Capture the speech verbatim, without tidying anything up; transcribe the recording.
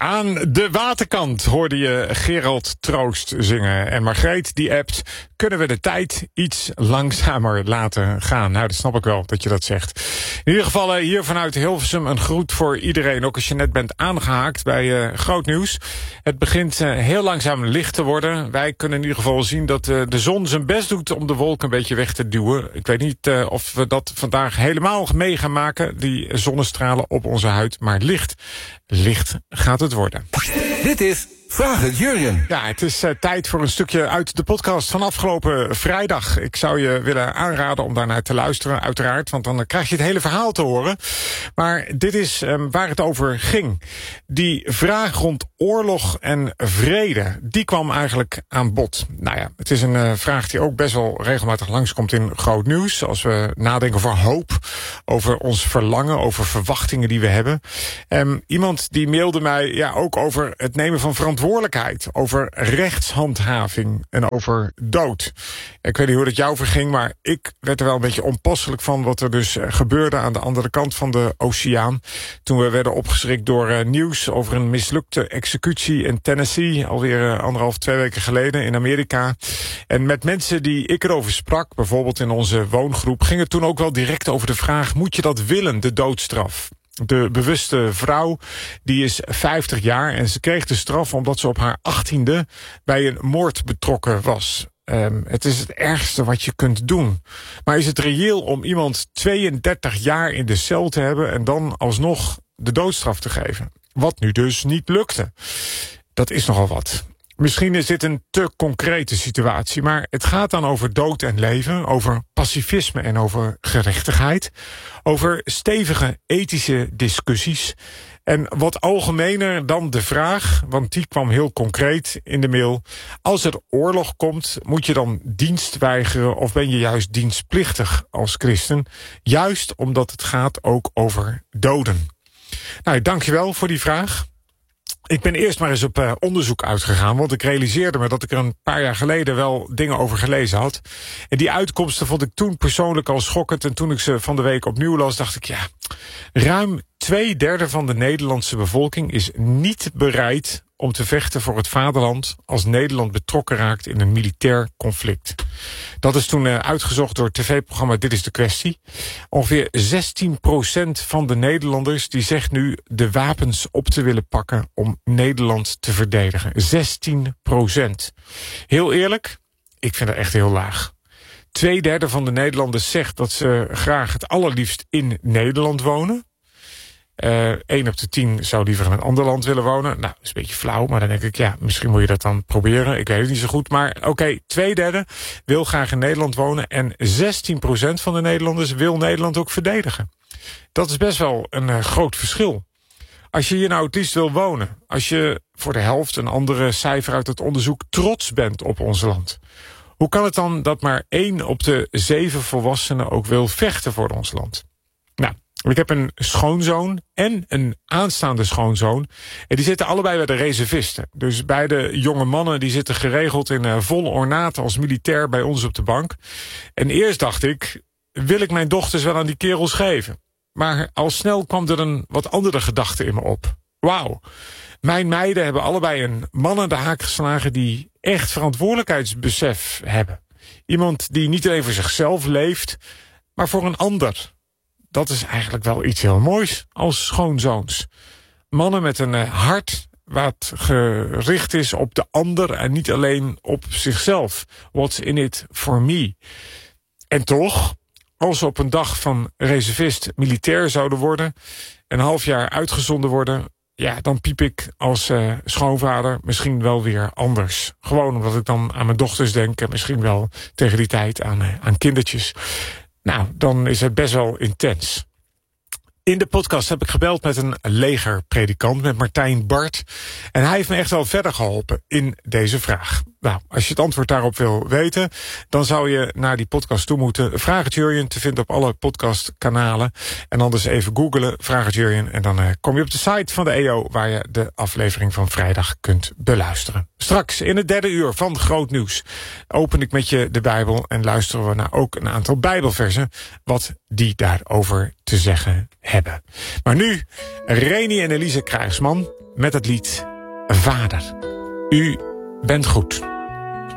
Aan de waterkant hoorde je Gerald Troost zingen. En Margreet die appt, kunnen we de tijd iets langzamer laten gaan? Nou, dat snap ik wel dat je dat zegt. In ieder geval hier vanuit Hilversum een groet voor iedereen. Ook als je net bent aangehaakt bij uh, Groot Nieuws. Het begint uh, heel langzaam licht te worden. Wij kunnen in ieder geval zien dat uh, de zon zijn best doet om de wolken een beetje weg te duwen. Ik weet niet uh, of we dat vandaag helemaal mee gaan maken, die zonnestralen op onze huid. Maar licht, licht gaat het worden. Dit is Vraag het Jurjen. Ja, het is uh, tijd voor een stukje uit de podcast van afgelopen vrijdag. Ik zou je willen aanraden om daarnaar te luisteren, uiteraard. Want dan uh, krijg je het hele verhaal te horen. Maar dit is um, waar het over ging. Die vraag rond oorlog en vrede, die kwam eigenlijk aan bod. Nou ja, het is een uh, vraag die ook best wel regelmatig langskomt in Groot Nieuws. Als we nadenken over hoop, over ons verlangen, over verwachtingen die we hebben. Um, iemand die mailde mij ja, ook over het nemen van verantwoordelijkheid. Over rechtshandhaving en over dood. Ik weet niet hoe dat jou verging, maar ik werd er wel een beetje onpasselijk van wat er dus gebeurde aan de andere kant van de oceaan. Toen we werden opgeschrikt door uh, nieuws over een mislukte executie in Tennessee, alweer uh, anderhalf, twee weken geleden in Amerika. En met mensen die ik erover sprak, bijvoorbeeld in onze woongroep, ging het toen ook wel direct over de vraag, moet je dat willen, de doodstraf? De bewuste vrouw, die is vijftig jaar en ze kreeg de straf omdat ze op haar achttiende bij een moord betrokken was. Um, het is het ergste wat je kunt doen. Maar is het reëel om iemand tweeëndertig jaar in de cel te hebben en dan alsnog de doodstraf te geven? Wat nu dus niet lukte. Dat is nogal wat. Misschien is dit een te concrete situatie, maar het gaat dan over dood en leven, over pacifisme en over gerechtigheid, over stevige ethische discussies en wat algemener dan de vraag, want die kwam heel concreet in de mail, als er oorlog komt, moet je dan dienst weigeren of ben je juist dienstplichtig als christen, juist omdat het gaat ook over doden. Nou, dankjewel voor die vraag. Ik ben eerst maar eens op uh, onderzoek uitgegaan, want ik realiseerde me dat ik er een paar jaar geleden wel dingen over gelezen had. En die uitkomsten vond ik toen persoonlijk al schokkend. En toen ik ze van de week opnieuw las, dacht ik, ja, ruim twee derde van de Nederlandse bevolking is niet bereid om te vechten voor het vaderland als Nederland betrokken raakt in een militair conflict. Dat is toen uh, uitgezocht door het tv-programma Dit is de Kwestie. Ongeveer zestien procent van de Nederlanders die zegt nu de wapens op te willen pakken om Nederland te verdedigen. zestien procent. Heel eerlijk, ik vind dat echt heel laag. Tweederde van de Nederlanders zegt dat ze graag het allerliefst in Nederland wonen. Uh, één op de tien zou liever in een ander land willen wonen. Nou, dat is een beetje flauw, maar dan denk ik, ja, misschien moet je dat dan proberen. Ik weet het niet zo goed, maar oké, okay, twee derde wil graag in Nederland wonen en zestien procent van de Nederlanders wil Nederland ook verdedigen. Dat is best wel een uh, groot verschil. Als je hier nou het liefst wil wonen, als je voor de helft een andere cijfer uit het onderzoek trots bent op ons land, hoe kan het dan dat maar één op de zeven volwassenen ook wil vechten voor ons land? Nou, ik heb een schoonzoon en een aanstaande schoonzoon. En die zitten allebei bij de reservisten. Dus beide jonge mannen die zitten geregeld in uh, vol ornaat als militair bij ons op de bank. En eerst dacht ik, wil ik mijn dochters wel aan die kerels geven? Maar al snel kwam er een wat andere gedachte in me op. Wauw, mijn meiden hebben allebei een man aan de haak geslagen die echt verantwoordelijkheidsbesef hebben. Iemand die niet alleen voor zichzelf leeft, maar voor een ander. Dat is eigenlijk wel iets heel moois als schoonzoons. Mannen met een uh, hart wat gericht is op de ander en niet alleen op zichzelf. What's in it for me? En toch, als ze op een dag van reservist militair zouden worden, een half jaar uitgezonden worden, ja, dan piep ik als uh, schoonvader misschien wel weer anders. Gewoon omdat ik dan aan mijn dochters denk en misschien wel tegen die tijd aan, uh, aan kindertjes. Nou, dan is het best wel intens. In de podcast heb ik gebeld met een legerpredikant, met Martijn Bart. En hij heeft me echt wel verder geholpen in deze vraag. Nou, als je het antwoord daarop wil weten, dan zou je naar die podcast toe moeten. Vraag het Jurjen, te vinden op alle podcastkanalen. En anders even googlen, Vraag het Jurjen. En dan uh, kom je op de site van de E O, waar je de aflevering van vrijdag kunt beluisteren. Straks in het derde uur van Groot Nieuws open ik met je de Bijbel en luisteren we naar ook een aantal Bijbelversen, wat die daarover te zeggen hebben. Maar nu, Reni en Elise Krijgsman met het lied Vader. U bent goed.